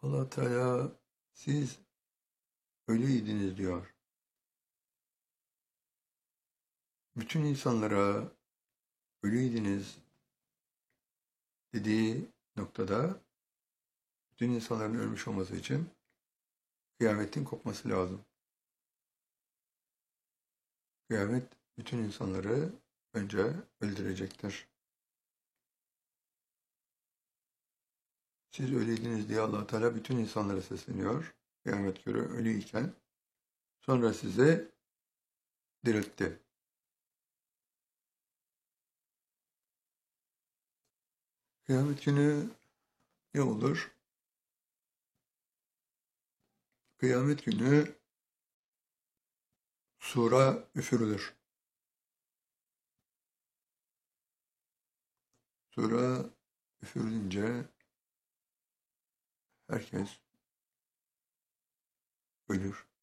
Allah Teala siz ölüydünüz diyor. Bütün insanlara ölüydünüz dediği noktada bütün insanların ölmüş olması için kıyametin kopması lazım. Kıyamet bütün insanları önce öldürecektir. Siz ölüydünüz diye Allah Teala bütün insanlara sesleniyor. Kıyamet günü ölüyken sonra sizi diriltti. Kıyamet günü ne olur? Kıyamet günü sura üfürülür. Sura üfürülünce herkes ölür.